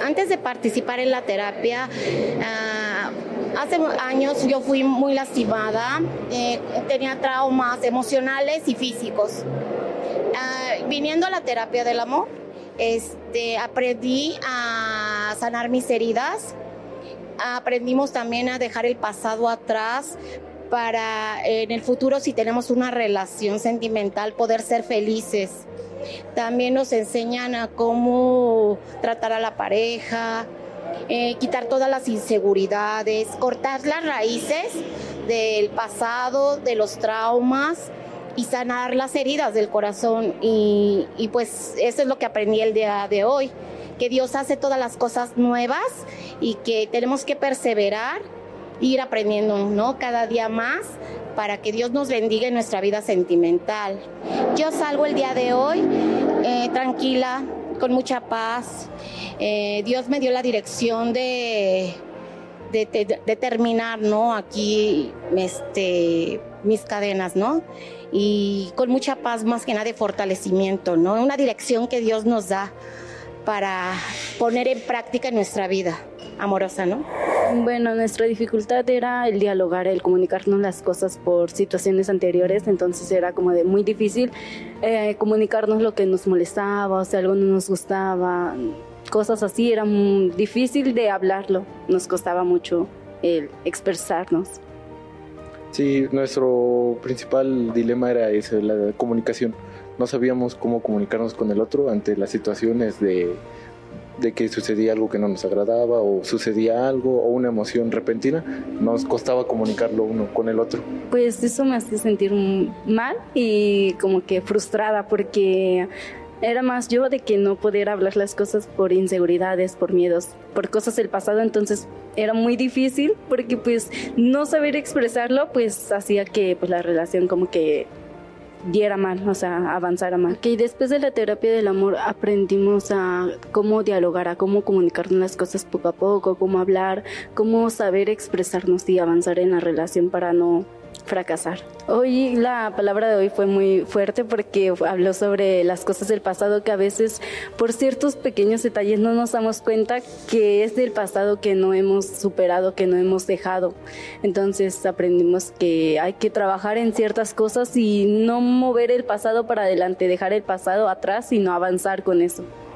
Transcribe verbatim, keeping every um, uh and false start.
antes de participar en la terapia, uh, hace años yo fui muy lastimada, eh, tenía traumas emocionales y físicos. Uh, viniendo a la terapia del amor, este, aprendí a sanar mis heridas, aprendimos también a dejar el pasado atrás para en el futuro, si tenemos una relación sentimental, poder ser felices. También nos enseñan a cómo tratar a la pareja, eh, quitar todas las inseguridades, cortar las raíces del pasado, de los traumas y sanar las heridas del corazón. Y, y pues eso es lo que aprendí el día de hoy, que Dios hace todas las cosas nuevas y que tenemos que perseverar, ir aprendiendo, ¿no? Cada día más, para que Dios nos bendiga en nuestra vida sentimental. Yo salgo el día de hoy eh, tranquila, con mucha paz. Eh, Dios me dio la dirección de, de, de, de terminar, ¿no? Aquí este, mis cadenas, ¿no? Y con mucha paz, más que nada de fortalecimiento, ¿no? Una dirección que Dios nos da para poner en práctica en nuestra vida amorosa, ¿no? Bueno, nuestra dificultad era el dialogar, el comunicarnos las cosas por situaciones anteriores, entonces era como de muy difícil eh, comunicarnos lo que nos molestaba, o sea, algo no nos gustaba, cosas así, era muy difícil de hablarlo, nos costaba mucho el expresarnos. Sí, nuestro principal dilema era ese, la comunicación. No sabíamos cómo comunicarnos con el otro ante las situaciones de, de que sucedía algo que no nos agradaba o sucedía algo o una emoción repentina. Nos costaba comunicarlo uno con el otro. Pues eso me hace sentir mal y como que frustrada, porque era más yo de que no poder hablar las cosas por inseguridades, por miedos, por cosas del pasado. Entonces era muy difícil porque pues no saber expresarlo pues hacía que pues la relación como que diera mal, o sea, avanzara mal. Okay, después de la terapia del amor aprendimos a cómo dialogar, a cómo comunicarnos las cosas poco a poco, cómo hablar, cómo saber expresarnos y avanzar en la relación para no fracasar. Hoy la palabra de hoy fue muy fuerte porque habló sobre las cosas del pasado que a veces por ciertos pequeños detalles no nos damos cuenta que es del pasado que no hemos superado, que no hemos dejado. Entonces aprendimos que hay que trabajar en ciertas cosas y no mover el pasado para adelante, dejar el pasado atrás, sino avanzar con eso.